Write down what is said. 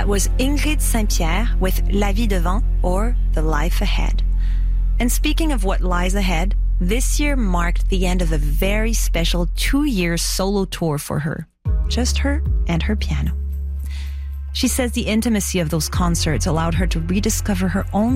was Ingrid Saint-Pierre with La Vie Devant, or The Life Ahead. And speaking of what lies ahead, this year marked the end of a very special 2-year solo tour for her. Just her and her piano. She says the intimacy of those concerts allowed her to rediscover her own